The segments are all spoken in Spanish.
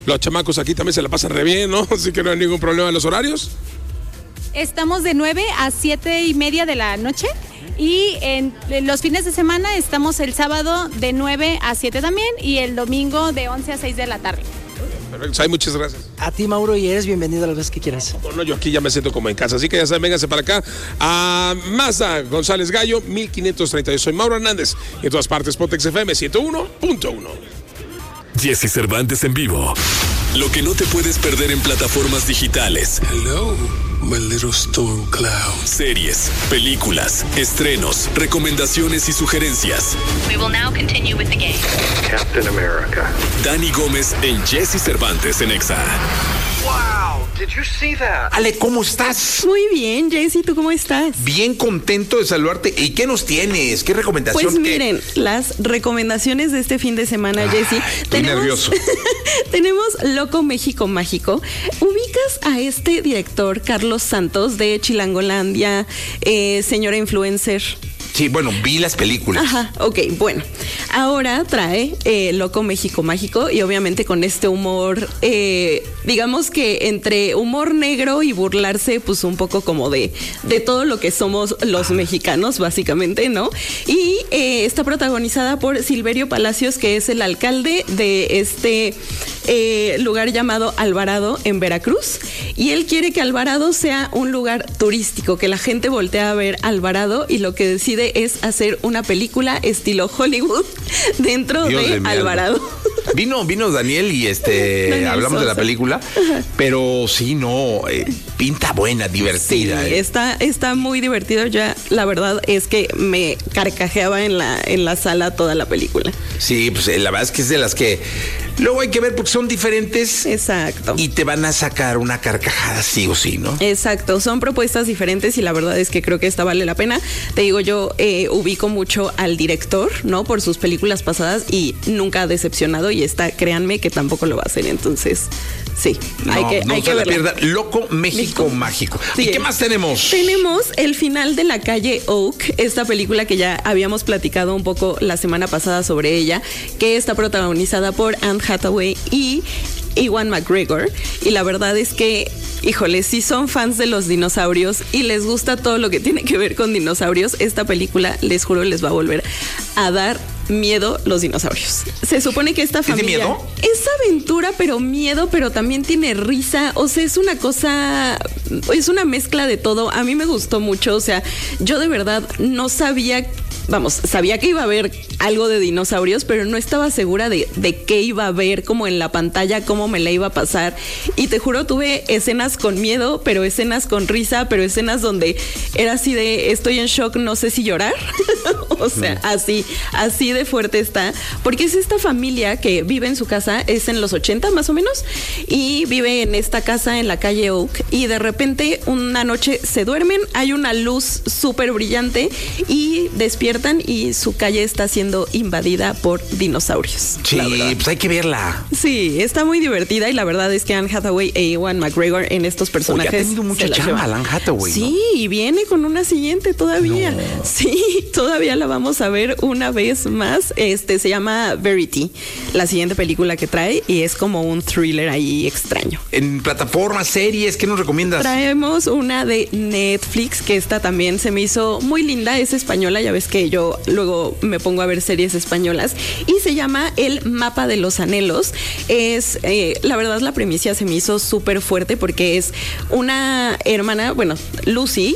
Los chamacos aquí también se la pasan re bien, ¿no? Así que no hay ningún problema en los horarios. Estamos de 9 a 7:30 de la noche. Y en los fines de semana estamos el sábado de 9 a 7 también y el domingo de 11 a 6 de la tarde. Perfecto, muchas gracias. A ti, Mauro, y eres bienvenido a las veces que quieras. Bueno, yo aquí ya me siento como en casa, así que ya saben, vénganse para acá a Mazda González Gallo, 1532. Soy Mauro Hernández y en todas partes Pontex FM 101.1. Jesse Cervantes en vivo. Lo que no te puedes perder en plataformas digitales. Hello, my little storm cloud. Series, películas, estrenos, recomendaciones y sugerencias. We will now continue with the game. Captain America. Dani Gómez en Jesse Cervantes en Exa. Wow, did you see that? Ale, ¿cómo estás? Muy bien, Jessy, ¿tú cómo estás? Bien contento de saludarte. ¿Y qué nos tienes? ¿Qué recomendación? Pues miren, las recomendaciones de este fin de semana, Jessy. Estoy nervioso. Tenemos Loco México Mágico. ¿Ubicas a este director, Carlos Santos, de Chilangolandia, señora influencer? Sí, bueno, vi las películas. Ajá, ok, bueno. Ahora trae Loco México Mágico y obviamente con este humor, digamos que entre humor negro y burlarse, pues un poco como de todo lo que somos los mexicanos, básicamente, ¿no? Y está protagonizada por Silverio Palacios, que es el alcalde de este lugar llamado Alvarado en Veracruz. Y él quiere que Alvarado sea un lugar turístico, que la gente voltee a ver Alvarado y lo que decide es hacer una película estilo Hollywood dentro de Alvarado. Vino Daniel y Daniel hablamos Sosa de la película, pero sí, no, pinta buena, divertida. Sí, está muy divertido. Ya la verdad es que me carcajeaba en la sala toda la película. Sí, pues la verdad es que es de las que luego hay que ver porque son diferentes. Exacto. Y te van a sacar una carcajada sí o sí, ¿no? Exacto, son propuestas diferentes y la verdad es que creo que esta vale la pena. Te digo, yo ubico mucho al director, ¿no? Por sus películas pasadas y nunca ha decepcionado y esta, créanme que tampoco lo va a hacer. Entonces, sí, hay que verla. Pierda. Loco México Mágico. Sí. ¿Y qué más tenemos? Tenemos El final de la calle Oak, esta película que ya habíamos platicado un poco la semana pasada sobre ella, que está protagonizada por Anne Hathaway y Ewan McGregor, y la verdad es que, híjole, si son fans de los dinosaurios y les gusta todo lo que tiene que ver con dinosaurios, esta película, les juro, les va a volver a dar miedo los dinosaurios. Se supone que esta familia... ¿Tiene miedo? Es aventura, pero miedo, pero también tiene risa. O sea, es una cosa... Es una mezcla de todo. A mí me gustó mucho. O sea, yo de verdad no sabía... Vamos, sabía que iba a haber algo de dinosaurios, pero no estaba segura de qué iba a ver, como en la pantalla, cómo me la iba a pasar. Y te juro, tuve escenas con miedo, pero escenas con risa, pero escenas donde era así de estoy en shock, no sé si llorar. O sea, así de fuerte está. Porque es esta familia que vive en su casa, es en los 80 más o menos, y vive en esta casa en la calle Oak. Y de repente una noche se duermen, hay una luz súper brillante y despiertan y su calle está siendo invadida por dinosaurios. Sí, pues hay que verla. Sí, está muy divertida y la verdad es que Anne Hathaway e Ewan McGregor en estos personajes. Oye, ha tenido mucha chamba Anne Hathaway, sí, ¿no? Y viene con una siguiente todavía. No. Sí, todavía la vamos a ver una vez más. Se llama Verity, la siguiente película que trae, y es como un thriller ahí extraño. En plataformas, series, ¿qué nos recomiendas? Traemos una de Netflix, que esta también se me hizo muy linda, es española, ya ves que yo luego me pongo a ver series españolas, y se llama El Mapa de los Anhelos. Es, la verdad, la primicia se me hizo súper fuerte porque es una hermana, bueno, Lucy,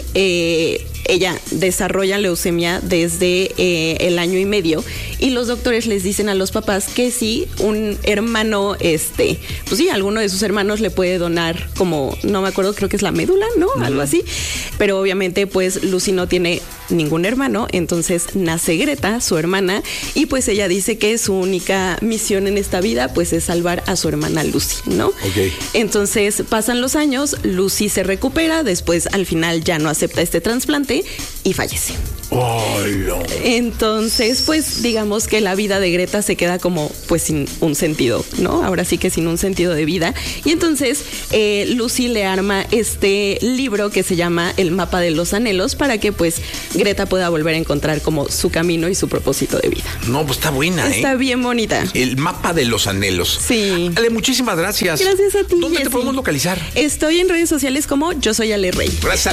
ella desarrolla leucemia desde el año y medio, y los doctores les dicen a los papás que si un hermano, pues sí, alguno de sus hermanos le puede donar, como, no me acuerdo, creo que es la médula, ¿no? Algo así. Pero obviamente, pues Lucy no tiene ningún hermano, entonces nace Greta, su hermana, y pues ella dice que su única misión en esta vida pues es salvar a su hermana Lucy, ¿no? Okay. Entonces pasan los años, Lucy se recupera, después al final ya no acepta este trasplante accidente y fallece. Oh, no. Entonces, pues digamos que la vida de Greta se queda como pues sin un sentido, ¿no? Ahora sí que sin un sentido de vida. Y entonces Lucy le arma este libro que se llama El mapa de los anhelos para que pues Greta pueda volver a encontrar como su camino y su propósito de vida. No, pues está buena, Está bien bonita. El mapa de los anhelos. Sí. Ale, muchísimas gracias. Gracias a ti, ¿Dónde Jessy. te podemos localizar? Estoy en redes sociales como Yo Soy Ale Rey. Gracias, Ale.